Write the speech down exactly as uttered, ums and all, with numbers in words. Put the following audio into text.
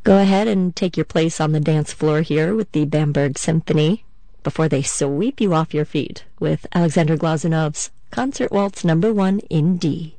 Go ahead and take your place on the dance floor here with the Bamberg Symphony before they sweep you off your feet with Alexander Glazunov's Concert Waltz Number One in D.